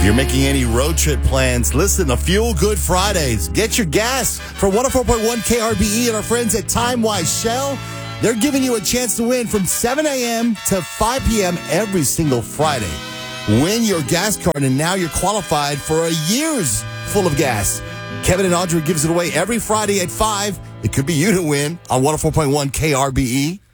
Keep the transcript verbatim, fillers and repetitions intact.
you're making any road trip plans, listen to Fuel Good Fridays. Get your gas for one oh four point one K R B E and our friends at Timewise Shell. They're giving you a chance to win from seven a.m. to five p.m. every single Friday. Win your gas card, and now you're qualified for a year's full of gas. Kevin and Audrey gives it away every Friday at five. It could be you to win on one oh four point one K R B E.